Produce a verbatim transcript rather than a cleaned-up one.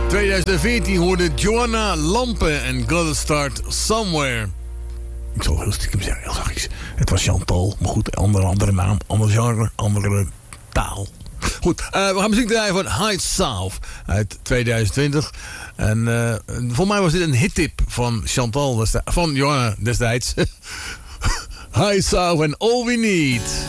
tweeduizend veertien hoorde Joanna Lampe en Gotta Start Somewhere. Ik zal heel stiekem zeggen, heel zachtjes. Het was Chantal, maar goed, andere, andere naam, ander genre, andere taal. Goed, uh, we gaan muziek draaien van High South uit tweeduizend twintig. En uh, voor mij was dit een hittip van Chantal, van Joanna destijds. High South and All We Need.